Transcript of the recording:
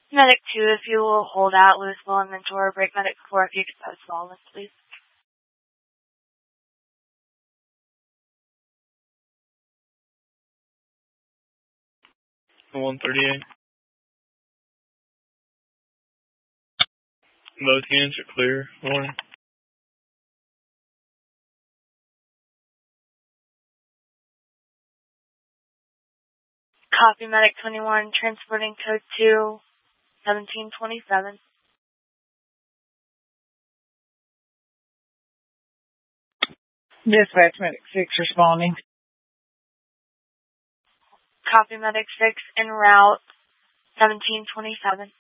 Medic 2, if you will hold out, Lewis will mentor. Break Medic 4, if you could post wellness, please. $138. Both units are clear. Warning. Copy, Medic 21, transporting code 2, 1727. Dispatch Medic 6 responding. Copy, Medic 6, en route, 1727.